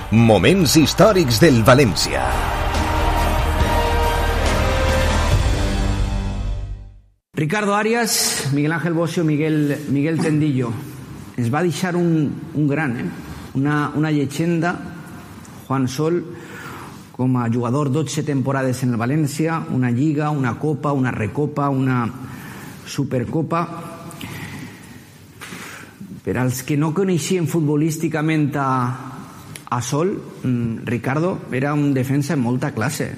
Moments històrics del València. Ricardo Arias, Miguel Ángel Bosio, Miguel Tendillo. Ens va deixar un gran, una llegenda, Juan Sol, com a jugador 12 temporades en el València, una Lliga, una Copa, una Recopa, una Supercopa. Per als que no coneixien futbolísticament a Sol, Ricardo era un defensa en molta classe.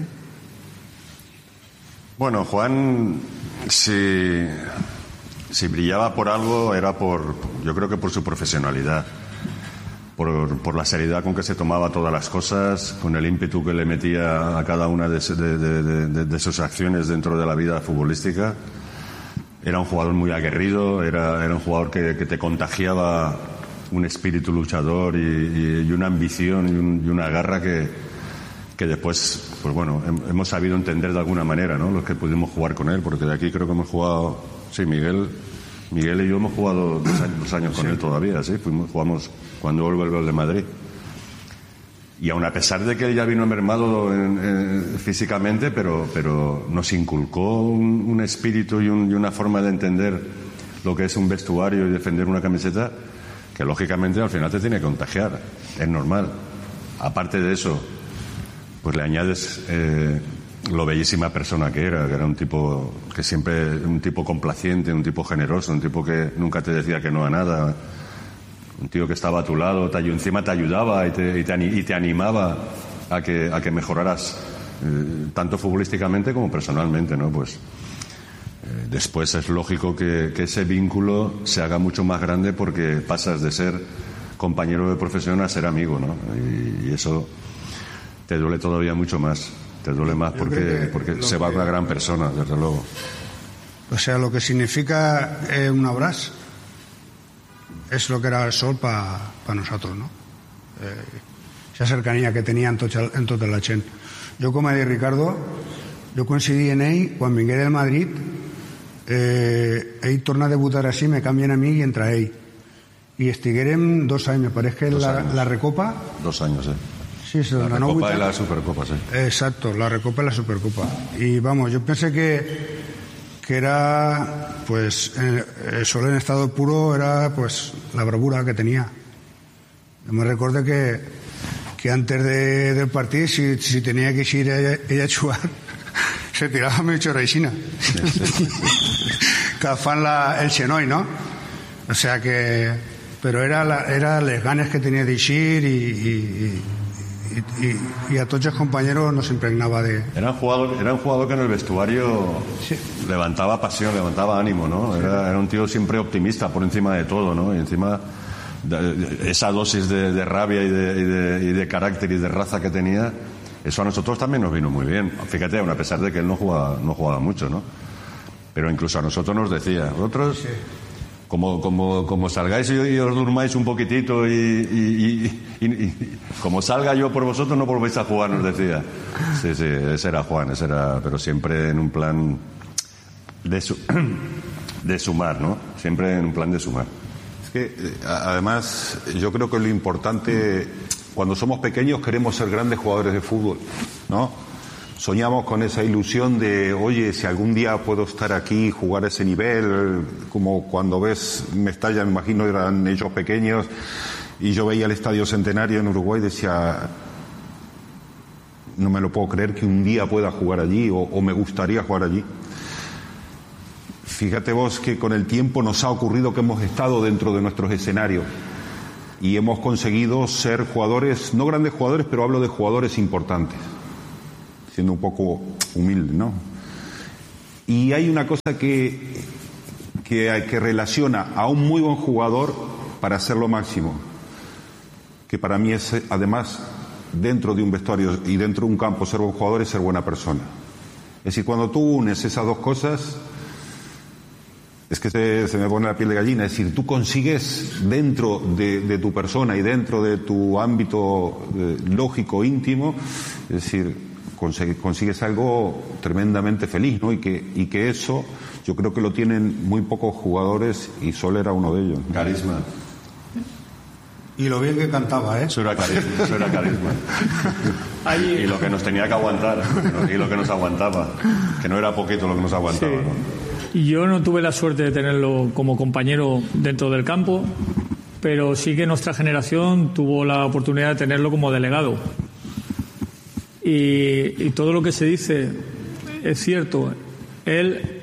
Bueno, Juan, si brillaba por algo, era yo creo que por su profesionalidad, por la seriedad con que se tomaba todas las cosas, con el ímpetu que le metía a cada una de sus acciones dentro de la vida futbolística. Era un jugador muy aguerrido, era un jugador que te contagiaba un espíritu luchador y una ambición y una garra que después, pues bueno, hemos sabido entender de alguna manera, ¿no? Los que pudimos jugar con él, porque de aquí creo que hemos jugado, sí, Miguel y yo hemos jugado dos años con él todavía, sí, jugamos cuando vuelve el gol de Madrid. Y aun a pesar de que él ya vino mermado físicamente, pero nos inculcó un espíritu y una forma de entender lo que es un vestuario y defender una camiseta, que lógicamente al final te tiene que contagiar, es normal. Aparte de eso, pues le añades lo bellísima persona que era un tipo que siempre, un tipo complaciente, un tipo generoso, un tipo que nunca te decía que no a nada, un tío que estaba a tu lado, encima te ayudaba y te animaba a que mejoraras tanto futbolísticamente como personalmente, ¿no? Pues después es lógico que ese vínculo se haga mucho más grande porque pasas de ser compañero de profesión a ser amigo, ¿no? Y eso te duele todavía mucho más. Te duele más porque se va una gran persona, desde luego. O sea, lo que significa un abrazo es lo que era el Sol para nosotros, ¿no? Esa cercanía que tenía en tota la gent. Jo, com ha dit Ricardo, jo coincidí en ell quan vingué del Madrid, ell torna a debutar així, me canvien a mi i entra ell. I estiguérem 2 anys, me pareix que la Recopa... 2 anys, Sí, la Recopa y la Supercopa, sí. Exacto, la Recopa y la Supercopa. Y vamos, yo pensé que era, pues, Sol en estado puro era, pues, la bravura que tenía. Yo me recuerdo que antes del partido, si tenía que ir ella a jugar, se tiraba mucho raixina. Que fan el xenoi, ¿no? O sea que... Pero era les ganes que tenía de ir y a todos los compañeros nos impregnaba de... Era un jugador que en el vestuario levantaba pasión, levantaba ánimo, ¿no? Era un tío siempre optimista por encima de todo, ¿no? Y encima esa dosis de rabia y de carácter y de raza que tenía, eso a nosotros también nos vino muy bien. Fíjate, aun a pesar de que él no jugaba mucho, ¿no? Pero incluso a nosotros nos decía, vosotros... Sí. Como salgáis y os durmáis un poquitito y como salga yo por vosotros no volvéis a jugar, nos decía. Sí, ese era Juan, pero siempre en un plan de sumar, ¿no? Siempre en un plan de sumar. Es que, además, yo creo que lo importante, cuando somos pequeños queremos ser grandes jugadores de fútbol, ¿no? Soñamos con esa ilusión de, oye, si algún día puedo estar aquí y jugar a ese nivel, como cuando ves Mestalla, me imagino eran ellos pequeños, y yo veía el Estadio Centenario en Uruguay y decía, no me lo puedo creer que un día pueda jugar allí, o me gustaría jugar allí. Fíjate vos que con el tiempo nos ha ocurrido que hemos estado dentro de nuestros escenarios y hemos conseguido ser jugadores, no grandes jugadores, pero hablo de jugadores importantes, siendo un poco humilde, ¿no? Y hay una cosa que relaciona a un muy buen jugador para hacer lo máximo, que para mí es, además, dentro de un vestuario y dentro de un campo, ser buen jugador es ser buena persona. Es decir, cuando tú unes esas dos cosas, es que se me pone la piel de gallina. Es decir, tú consigues dentro de tu persona y dentro de tu ámbito lógico, íntimo, es decir, consigues algo tremendamente feliz, ¿no? Y que eso yo creo que lo tienen muy pocos jugadores y Sol era uno de ellos, ¿no? Carisma. Y lo bien que cantaba, ¿eh? Eso era carisma. Y lo que nos tenía que aguantar, y lo que nos aguantaba, que no era poquito lo que nos aguantaba. Sí. ¿No? Y yo no tuve la suerte de tenerlo como compañero dentro del campo, pero sí que nuestra generación tuvo la oportunidad de tenerlo como delegado. Y todo lo que se dice es cierto. Él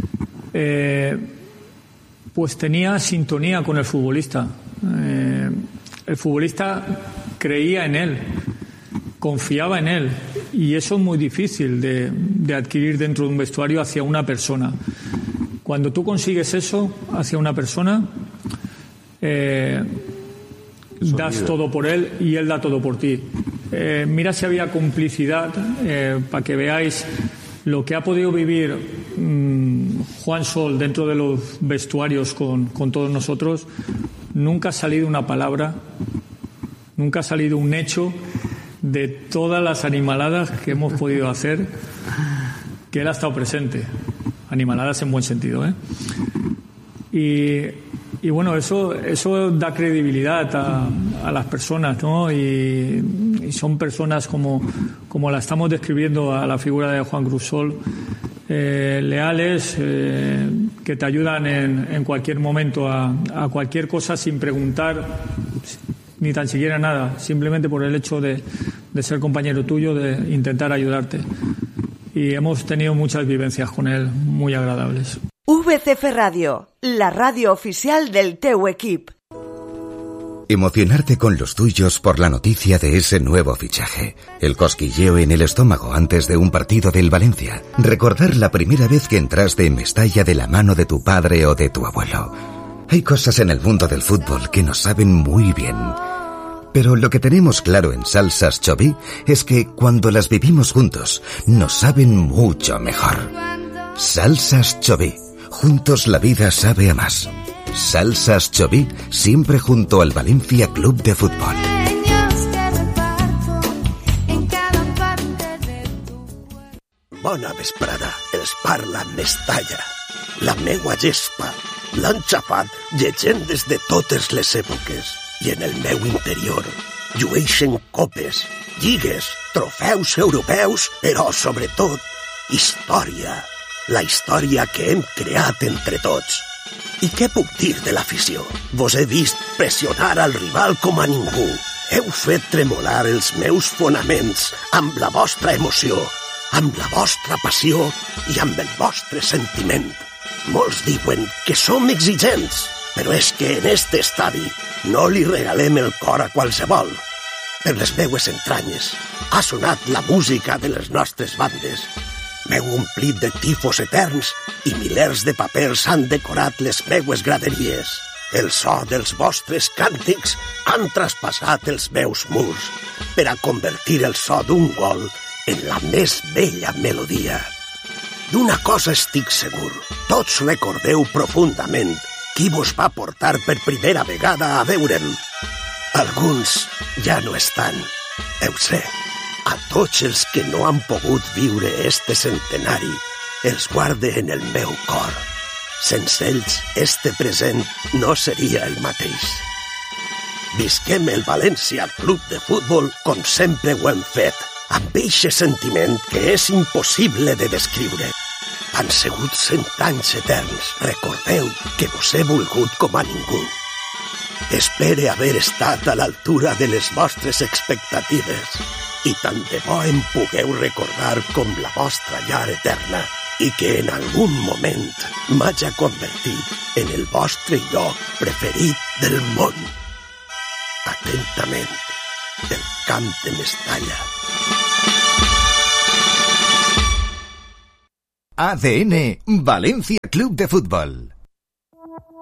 pues tenía sintonía con el futbolista. El futbolista creía en él, confiaba en él, y eso es muy difícil de adquirir dentro de un vestuario hacia una persona. Cuando tú consigues eso hacia una persona, das todo por él y él da todo por ti. Mira si había complicidad, para que veáis lo que ha podido vivir Juan Sol dentro de los vestuarios con todos nosotros. Nunca ha salido una palabra, nunca ha salido un hecho de todas las animaladas que hemos podido hacer, que él ha estado presente. Animaladas en buen sentido, ¿eh? Y bueno, eso da credibilidad a las personas, ¿no? Y son personas como la estamos describiendo a la figura de Juan Cruz Sol, leales, que te ayudan en cualquier momento a cualquier cosa sin preguntar ni tan siquiera nada, simplemente por el hecho de ser compañero tuyo, de intentar ayudarte. Y hemos tenido muchas vivencias con él muy agradables. VCF Radio, la radio oficial del teu equip. Emocionarte con los tuyos por la noticia de ese nuevo fichaje. El cosquilleo en el estómago antes de un partido del Valencia. Recordar la primera vez que entraste en Mestalla de la mano de tu padre o de tu abuelo. Hay cosas en el mundo del fútbol que nos saben muy bien. Pero lo que tenemos claro en Salsas Choví es que cuando las vivimos juntos, nos saben mucho mejor. Salsas Choví. Juntos la vida sabe a más. Salsas Choví, siempre junto al Valencia Club de Fútbol. Bona vesprada, els parla Mestalla. La meua gespa l'han xafat llegendes de totes les èpoques. I en el meu interior llueixen copes, lligues, trofeus europeus, però sobretot història. La història que hem creat entre tots. I què puc dir de l'afició? Vos he vist pressionar al rival com a ningú. Heu fet tremolar els meus fonaments amb la vostra emoció, amb la vostra passió i amb el vostre sentiment. Molts diuen que som exigents, però és que en este estadi no li regalem el cor a qualsevol. Per les meues entranyes ha sonat la música de les nostres bandes. M'heu omplit de tifos eterns i milers de papers han decorat les meues graderies. El so dels vostres càntics han traspassat els meus murs per a convertir el so d'un gol en la més bella melodia. D'una cosa estic segur, tots recordeu profundament qui vos va portar per primera vegada a veure'm. Alguns ja no estan, ho sé. A tots els que no han pogut viure este centenari, els guarde en el meu cor. Sense ells, este present no seria el mateix. Visquem el València Club de Futbol com sempre ho hem fet, amb eixe sentiment que és impossible de descriure. Han sigut 100 anys eterns. Recordeu que vos he volgut com a ningú. Espere haver estat a l'altura de les vostres expectatives i tant de bo em pugueu recordar com la vostra llar eterna i que en algun moment m'haja convertit en el vostre lloc preferit del món. Atentament, del camp de Mestalla. ADN Valencia Club de Fútbol.